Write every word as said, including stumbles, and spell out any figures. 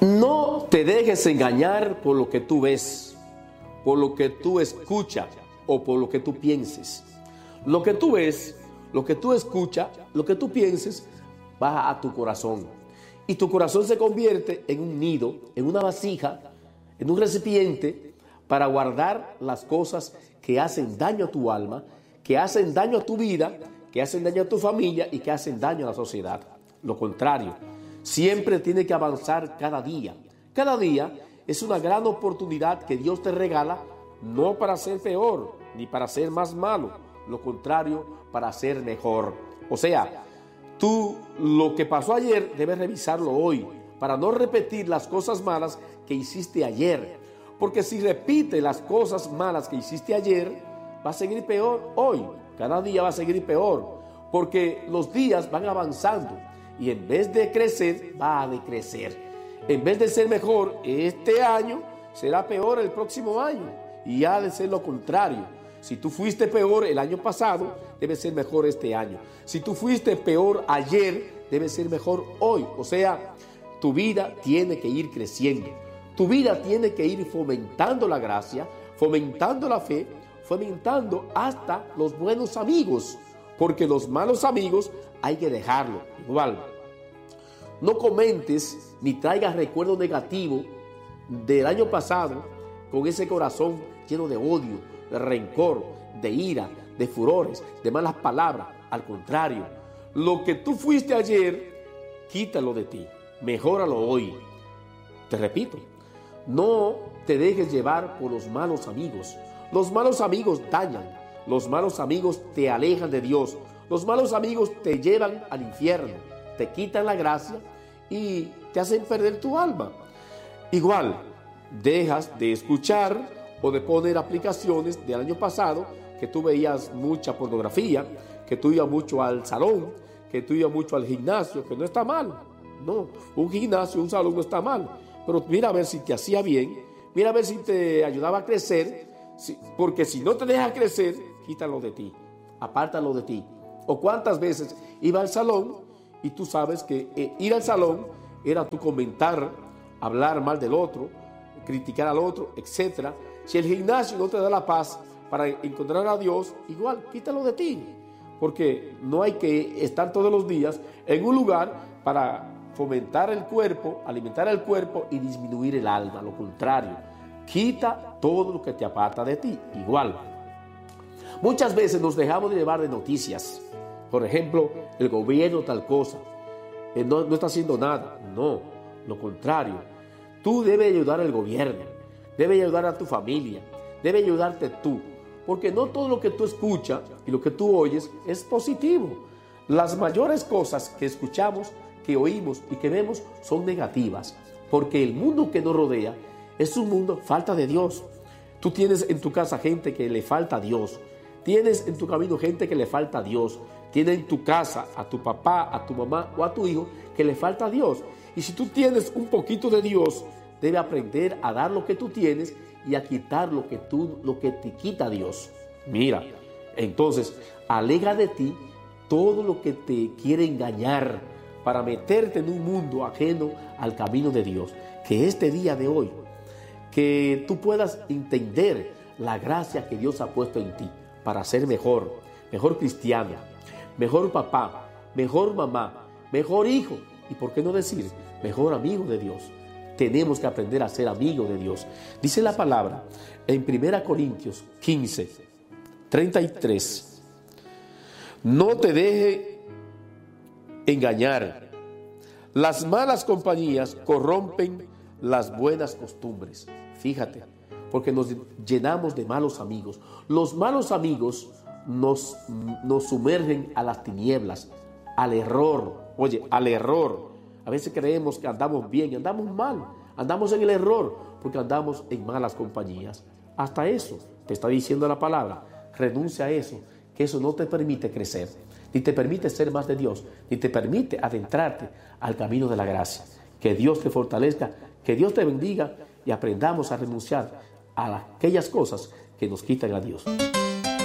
No te dejes engañar por lo que tú ves, por lo que tú escuchas o por lo que tú pienses. Lo que tú ves, lo que tú escuchas, lo que tú pienses, baja a tu corazón. Y tu corazón se convierte en un nido, en una vasija, en un recipiente para guardar las cosas que hacen daño a tu alma, que hacen daño a tu vida, que hacen daño a tu familia y que hacen daño a la sociedad. Lo contrario, siempre tiene que avanzar cada día. Cada día es una gran oportunidad que Dios te regala, no para ser peor, ni para ser más malo. Lo contrario, para ser mejor. O sea, tú lo que pasó ayer debes revisarlo hoy, para no repetir las cosas malas que hiciste ayer. Porque si repite las cosas malas que hiciste ayer, va a seguir peor hoy. Cada día va a seguir peor, porque los días van avanzando y en vez de crecer, va a decrecer. En vez de ser mejor este año, será peor el próximo año. Y ha de ser lo contrario. Si tú fuiste peor el año pasado, debe ser mejor este año. Si tú fuiste peor ayer, debe ser mejor hoy. O sea, tu vida tiene que ir creciendo. Tu vida tiene que ir fomentando la gracia, fomentando la fe, fomentando hasta los buenos amigos. Porque los malos amigos hay que dejarlo. Igual, no comentes ni traigas recuerdos negativos del año pasado con ese corazón lleno de odio, de rencor, de ira, de furores, de malas palabras. Al contrario, lo que tú fuiste ayer, quítalo de ti, mejóralo hoy. Te repito, no te dejes llevar por los malos amigos. Los malos amigos dañan, los malos amigos te alejan de Dios, los malos amigos te llevan al infierno, te quitan la gracia y te hacen perder tu alma. Igual, dejas de escuchar o de poner aplicaciones del año pasado, que tú veías mucha pornografía, que tú ibas mucho al salón, que tú ibas mucho al gimnasio, que no está mal. No, un gimnasio, un salón no está mal. Pero mira a ver si te hacía bien, mira a ver si te ayudaba a crecer, si, porque si no te deja crecer, quítalo de ti, apártalo de ti. O cuántas veces iba al salón y tú sabes que eh, ir al salón era tú comentar, hablar mal del otro, criticar al otro, etcétera. Si el gimnasio no te da la paz para encontrar a Dios, igual, quítalo de ti. Porque no hay que estar todos los días en un lugar para fomentar el cuerpo, alimentar el cuerpo y disminuir el alma. Lo contrario, quita todo lo que te aparta de ti. Igual, muchas veces nos dejamos de llevar de noticias. Por ejemplo, el gobierno tal cosa, eh, no, no está haciendo nada. No, lo contrario. Tú debes ayudar al gobierno, debes ayudar a tu familia, debes ayudarte tú. Porque no todo lo que tú escuchas y lo que tú oyes es positivo. Las mayores cosas que escuchamos, que oímos y que vemos son negativas. Porque el mundo que nos rodea es un mundo falta de Dios. Tú tienes en tu casa gente que le falta a Dios. Tienes en tu camino gente que le falta a Dios. Tienes en tu casa a tu papá, a tu mamá o a tu hijo que le falta a Dios. Y si tú tienes un poquito de Dios, debe aprender a dar lo que tú tienes y a quitar lo que, tú, lo que te quita Dios. Mira, entonces, aleja de ti todo lo que te quiere engañar para meterte en un mundo ajeno al camino de Dios. Que este día de hoy, que tú puedas entender la gracia que Dios ha puesto en ti para ser mejor, mejor cristiano, mejor papá, mejor mamá, mejor hijo y, ¿por qué no decir, mejor amigo de Dios? Tenemos que aprender a ser amigos de Dios. Dice la palabra en primera Corintios quince, treinta y tres. No te deje engañar. Las malas compañías corrompen las buenas costumbres. Fíjate, porque nos llenamos de malos amigos. Los malos amigos nos, nos sumergen a las tinieblas, al error. Oye, al error. A veces creemos que andamos bien, andamos mal, andamos en el error, porque andamos en malas compañías. Hasta eso te está diciendo la palabra. Renuncia a eso, que eso no te permite crecer, ni te permite ser más de Dios, ni te permite adentrarte al camino de la gracia. Que Dios te fortalezca, que Dios te bendiga y aprendamos a renunciar a aquellas cosas que nos quitan a Dios.